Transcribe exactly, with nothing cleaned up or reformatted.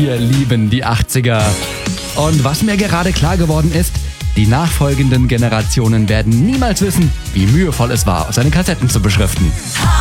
Wir lieben die achtziger. Und was mir gerade klar geworden ist, die nachfolgenden Generationen werden niemals wissen, wie mühevoll es war, seine Kassetten zu beschriften.